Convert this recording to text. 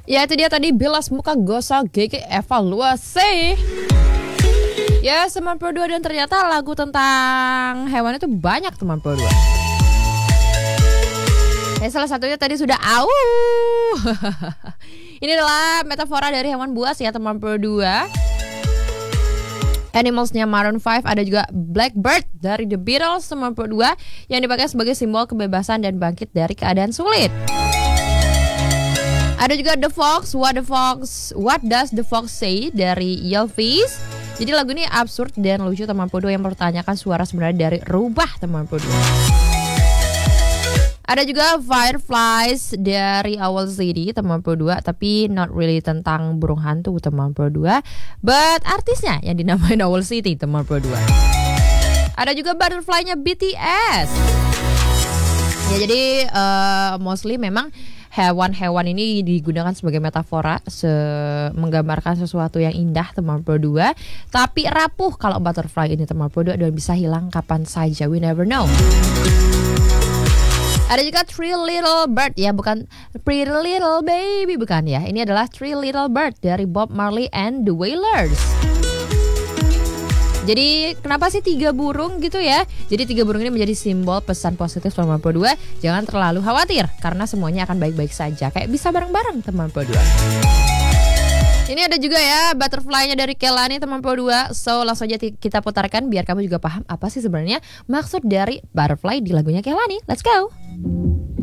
Ya itu dia tadi bilas muka gosok gigi evaluasi. Ya 92 dan ternyata lagu tentang hewan itu banyak teman Pro 2. Ya salah satunya tadi sudah au. Ini adalah metafora dari hewan buas ya teman Pro 2. Animalsnya Maroon 5, ada juga Blackbird dari The Beatles teman Pro 2 yang dipakai sebagai simbol kebebasan dan bangkit dari keadaan sulit. Ada juga The Fox, What Does the Fox Say dari Elvis. Jadi lagu ini absurd dan lucu teman Pro 2 yang mempertanyakan suara sebenarnya dari rubah teman Pro 2. Ada juga Fireflies dari Owl City teman Pro 2, tapi not really tentang burung hantu teman Pro 2, but artisnya yang dinamain Owl City teman Pro 2. Ada juga Butterfly-nya BTS. Ya jadi mostly memang hewan-hewan ini digunakan sebagai metafora menggambarkan sesuatu yang indah teman Pro 2, tapi rapuh kalau butterfly ini teman Pro 2 dan bisa hilang kapan saja, we never know. Ada juga Three Little Bird ya, bukan Pretty Little Baby, bukan ya. Ini adalah Three Little Bird dari Bob Marley and the Wailers. Jadi kenapa sih 3 burung gitu ya? Jadi 3 burung ini menjadi simbol pesan positif teman Pro 2. Jangan terlalu khawatir karena semuanya akan baik-baik saja. Kayak bisa bareng-bareng teman Pro 2. Ini ada juga ya butterfly-nya dari Kelani teman Pro 2. So langsung aja kita putarkan biar kamu juga paham apa sih sebenarnya maksud dari butterfly di lagunya Kelani. Let's go.